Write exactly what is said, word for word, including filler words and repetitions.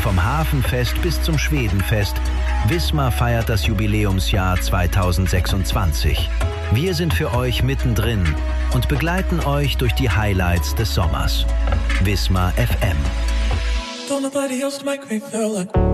Vom Hafenfest bis zum Schwedenfest, Wismar feiert das Jubiläumsjahr zweitausendsechsundzwanzig. Wir sind für euch mittendrin und begleiten euch durch die Highlights des Sommers. Wismar F M. Don't nobody else make me feel like